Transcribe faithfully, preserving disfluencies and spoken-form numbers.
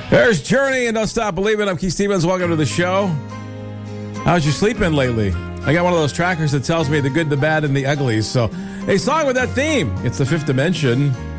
There's Journey and Don't Stop Believing. I'm Keith Stevens. Welcome to the show. How's your sleep been lately? I got one of those trackers that tells me the good, the bad, and the uglies. So, a song with that theme. It's The Fifth Dimension.